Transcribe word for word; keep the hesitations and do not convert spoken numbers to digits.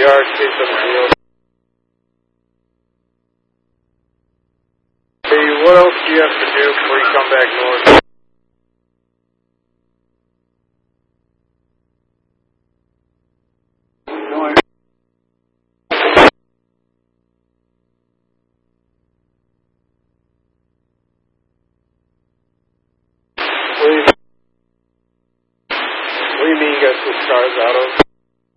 R K seven zero. Hey, what else do you have to do before you come back north? What do you, what do you mean you guys switch cars out of?